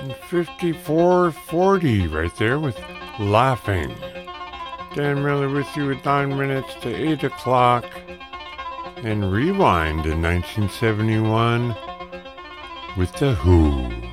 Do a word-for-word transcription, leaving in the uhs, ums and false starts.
fifty-four forty right there with Laughing. Dan Miller with you at nine minutes to eight o'clock. And Rewind in nineteen seventy-one with The Who.